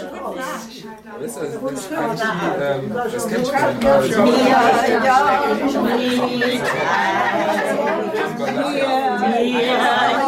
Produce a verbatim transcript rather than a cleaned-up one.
Das ist also das, ist eigentlich die, ähm, das kennt schon man. Ja, ja, ja.